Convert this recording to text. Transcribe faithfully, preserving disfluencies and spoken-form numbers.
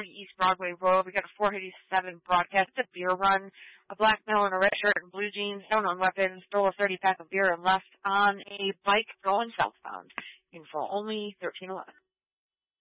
East Broadway Road. We got a four eighty-seven broadcast. It's a beer run. A black male in a red shirt and blue jeans, down on weapons, stole a thirty pack of beer and left on a bike going southbound. In for only thirteen eleven.